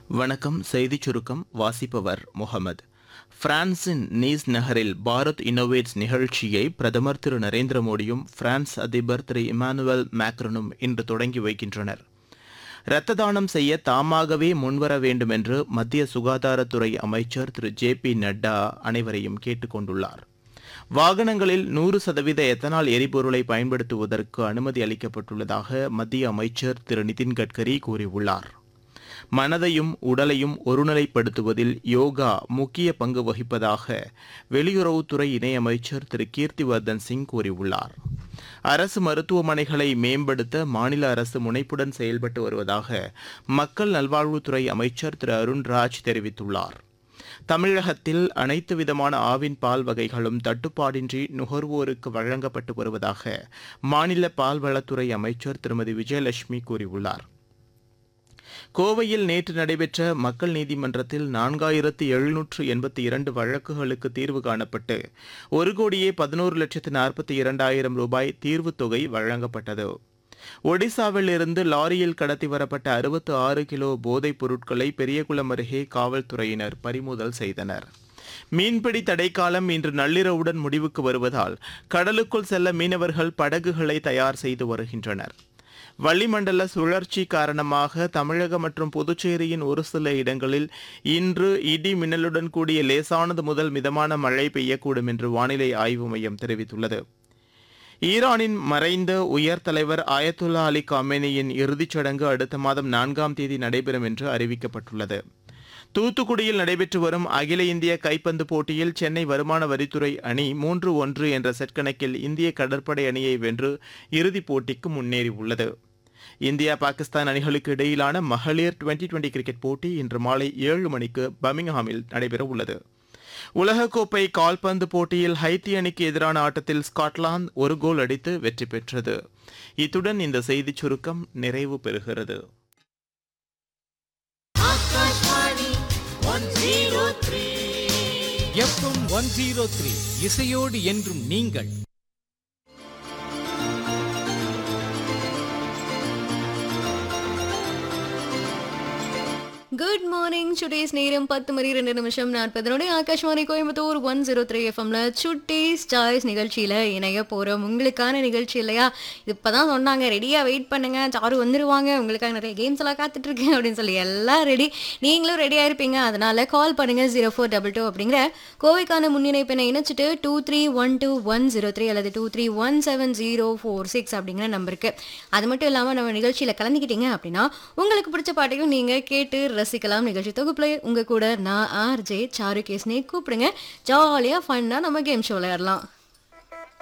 வணக்கம். செய்திச் சுருக்கம் வாசிப்பவர் முகமது. பிரான்சின் நீஸ் நகரில் பாரத் இன்னோவேட்ஸ் நிகழ்ச்சியை பிரதமர் திரு நரேந்திர மோடியும் பிரான்ஸ் அதிபர் திரு இமானுவேல் மேக்ரனும் இன்று தொடங்கி வைக்கின்றனர். இரத்த தானம் செய்ய தாமாகவே முன்வர வேண்டும் என்று மத்திய சுகாதாரத்துறை அமைச்சர் திரு ஜே.பி. நட்டா அனைவரையும் கேட்டுக் கொண்டுள்ளார். வாகனங்களில் 100% எத்தனால் எரிபொருளை பயன்படுத்துவதற்கு அனுமதி அளிக்கப்பட்டுள்ளதாக மத்திய அமைச்சர் திரு நிதின் கட்கரி கூறியுள்ளார். மனதையும் உடலையும் ஒருநிலைப்படுத்துவதில் யோகா முக்கிய பங்கு வகிப்பதாக வெளியுறவுத்துறை இணையமைச்சர் திரு கீர்த்திவர்தன் சிங் கூறியுள்ளார். அரசு மருத்துவமனைகளை மேம்படுத்த மாநில அரசு முனைப்புடன் செயல்பட்டு வருவதாக மக்கள் நல்வாழ்வுத்துறை அமைச்சர் திரு அருண்ராஜ் தெரிவித்துள்ளார். தமிழகத்தில் அனைத்து விதமான ஆவின் பால் வகைகளும் தட்டுப்பாடின்றி நுகர்வோருக்கு வழங்கப்பட்டு வருவதாக மாநில பால்வளத்துறை அமைச்சர் திருமதி விஜயலட்சுமி கூறியுள்ளார். கோவையில் நேற்று நடைபெற்ற மக்கள் நீதிமன்றத்தில் 4782 வழக்குகளுக்கு தீர்வு காணப்பட்டு 1,11,42,000 ரூபாய் தீர்வுத் தொகை வழங்கப்பட்டது. ஒடிசாவில் இருந்து லாரியில் கடத்தி வரப்பட்ட 66 கிலோ போதைப் பொருட்களை பெரியகுளம் அருகே காவல்துறையினர் பறிமுதல் செய்தனர். மீன்பிடி தடைக்காலம் இன்று நள்ளிரவுடன் முடிவுக்கு வருவதால் கடலுக்குள் செல்ல மீனவர்கள் படகுகளை தயார் செய்து வருகின்றனர். வளிமண்டல சுழற்சி காரணமாக தமிழகம் மற்றும் புதுச்சேரியின் ஒரு சில இடங்களில் இன்று இடி மின்னலுடன் கூடிய லேசானது முதல் மிதமான மழை பெய்யக்கூடும் என்று வானிலை ஆய்வு மையம் தெரிவித்துள்ளது. ஈரானின் மறைந்த உயர் தலைவர் ஆயத்துல்லா அலி காமேனியின் இறுதிச் சடங்கு அடுத்த மாதம் 4ஆம் தேதி நடைபெறும் என்று அறிவிக்கப்பட்டுள்ளது. தூத்துக்குடியில் நடைபெற்று வரும் அகில இந்திய கைப்பந்து போட்டியில் சென்னை வருமான வரித்துறை அணி 3-1 என்ற செட் கணக்கில் இந்திய கடற்படை அணியை வென்று இறுதிப் போட்டிக்கு முன்னேறியுள்ளது. இந்தியா பாகிஸ்தான் அணிகளுக்கு இடையிலான மகளிர் டுவெண்டி கிரிக்கெட் போட்டி இன்று மாலை 7 மணிக்கு பர்மிங்ஹாமில் நடைபெறவுள்ளது. உலகக்கோப்பை கால்பந்து போட்டியில் ஹைத்தி அணிக்கு எதிரான ஆட்டத்தில் ஸ்காட்லாந்து ஒரு கோல் அடித்து வெற்றி பெற்றது. இத்துடன் இந்த செய்திச் சுருக்கம் நிறைவு பெறுகிறது. எஃப்எம் 103 இசையோடு என்றும் நீங்கள். Good morning. டுடேஸ் நேரம் 10:02 ஆகாஷ்வாணி கோயம்புத்தூர் 103 எஃப்எம்ல சுட்டீஸ் சாய்ஸ் நிகழ்ச்சியில இணைய போறோம். உங்களுக்கான நிகழ்ச்சி இல்லையா? இப்பதான் சொன்னாங்க ரெடியா வெயிட் பண்ணுங்க, சாரு வந்துருவாங்க, உங்களுக்காக நிறைய கேம்ஸ் எல்லாம் காத்துட்டு இருக்கேன் அப்படின்னு சொல்லி எல்லாம் ரெடி. நீங்களும் ரெடியா இருப்பீங்க. அதனால கால் பண்ணுங்க 0422 அப்படிங்கிற கோவைக்கான முன்னிணைப்பினை இணைச்சிட்டு 2312-103 அல்லது 2317-046 அப்படிங்கிற நம்பருக்கு. அது மட்டும் இல்லாம நம்ம நிகழ்ச்சியில கலந்துக்கிட்டீங்க அப்படின்னா உங்களுக்கு பிடிச்ச பாட்டையும் நீங்க கேட்டு ரசிக்கலாம். நிகழ்ச்சி தொகுப்புல உங்க கூட நான் ஆர்ஜே சாரு கேஸ்னே கூப்பிடுங்க. ஜாலியா ஃபன்னா நம்ம கேம் ஷோ விளையாடலாம்.